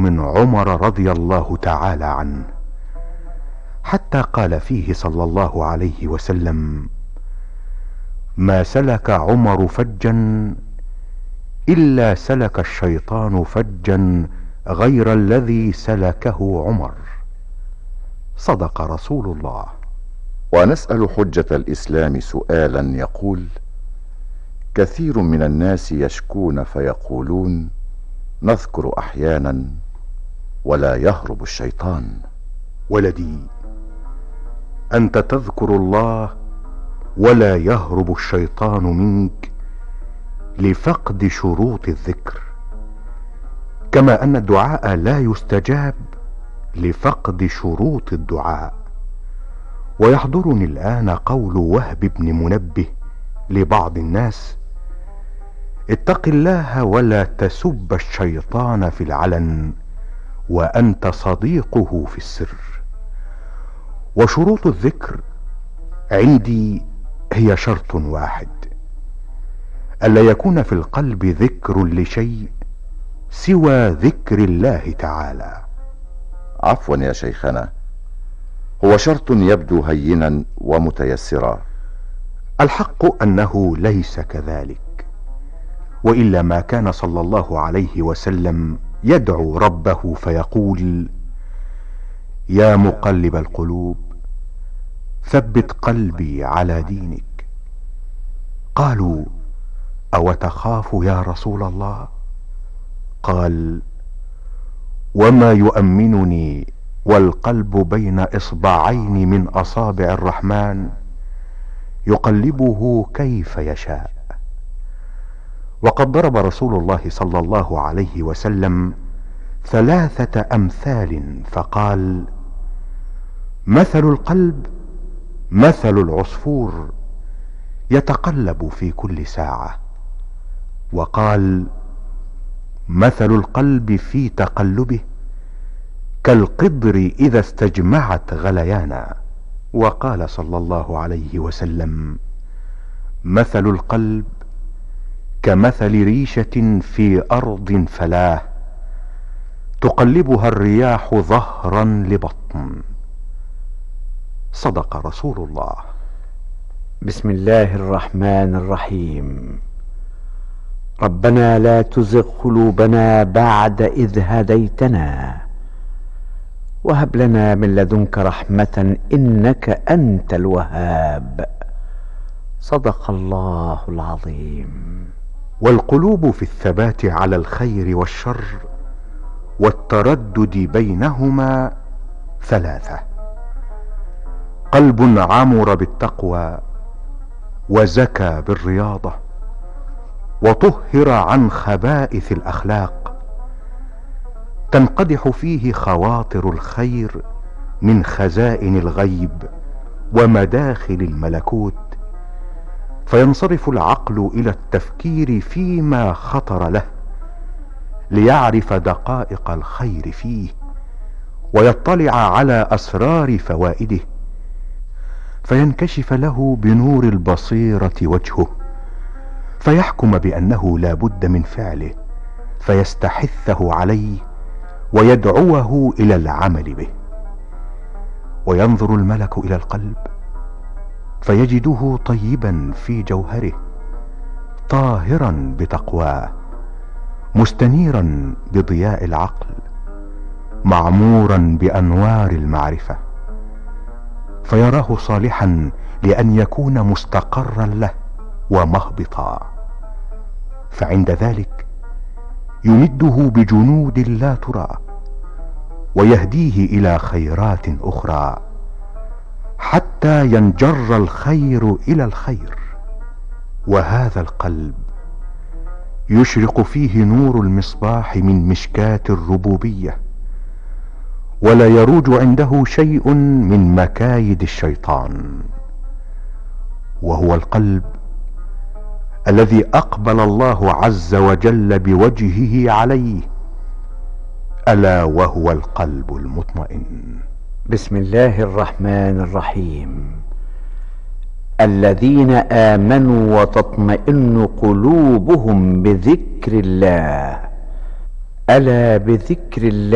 من عمر رضي الله تعالى عنه، حتى قال فيه صلى الله عليه وسلم: ما سلك عمر فجا إلا سلك الشيطان فجا غير الذي سلكه عمر. صدق رسول الله. ونسأل حجة الإسلام سؤالا يقول: كثير من الناس يشكون فيقولون: نذكر أحيانا ولا يهرب الشيطان. ولدي، أنت تذكر الله ولا يهرب الشيطان منك لفقد شروط الذكر، كما أن الدعاء لا يستجاب لفقد شروط الدعاء. ويحضرني الآن قول وهب بن منبه لبعض الناس: اتق الله ولا تسب الشيطان في العلن وأنت صديقه في السر. وشروط الذكر عندي هي شرط واحد: ألا يكون في القلب ذكر لشيء سوى ذكر الله تعالى. عفوا يا شيخنا، هو شرط يبدو هينا ومتيسرا. الحق أنه ليس كذلك، وإلا ما كان صلى الله عليه وسلم يدعو ربه فيقول: يا مقلب القلوب ثبت قلبي على دينك. قالوا: أو تخاف يا رسول الله؟ قال: وما يؤمنني والقلب بين إصبعين من أصابع الرحمن يقلبه كيف يشاء. وقد ضرب رسول الله صلى الله عليه وسلم 3 أمثال فقال: مثل القلب مثل العصفور يتقلب في كل ساعة. وقال: مثل القلب في تقلبه كالقدر إذا استجمعت غليانا. وقال صلى الله عليه وسلم: مثل القلب كمثل ريشة في أرض فلاة تقلبها الرياح ظهرا لبطن. صدق رسول الله. بسم الله الرحمن الرحيم. ربنا لا تزغ قلوبنا بعد إذ هديتنا وهب لنا من لدنك رحمة إنك أنت الوهاب. صدق الله العظيم. والقلوب في الثبات على الخير والشر والتردد بينهما 3: قلب عمر بالتقوى وزكى بالرياضة وطهر عن خبائث الأخلاق، تنقدح فيه خواطر الخير من خزائن الغيب ومداخل الملكوت، فينصرف العقل إلى التفكير فيما خطر له ليعرف دقائق الخير فيه ويطلع على أسرار فوائده، فينكشف له بنور البصيرة وجهه، فيحكم بأنه لا بد من فعله، فيستحثه عليه ويدعوه إلى العمل به. وينظر الملك إلى القلب فيجده طيبا في جوهره، طاهرا بتقواه، مستنيرا بضياء العقل، معمورا بأنوار المعرفة، فيراه صالحا لأن يكون مستقرا له ومهبطا. فعند ذلك يمده بجنود لا ترى ويهديه إلى خيرات أخرى حتى ينجر الخير إلى الخير. وهذا القلب يشرق فيه نور المصباح من مشكاة الربوبية، ولا يروج عنده شيء من مكايد الشيطان. وهو القلب الذي أقبل الله عز وجل بوجهه عليه، ألا وهو القلب المطمئن. بسم الله الرحمن الرحيم. الذين آمنوا وتطمئن قلوبهم بذكر الله. ألا بذكر الله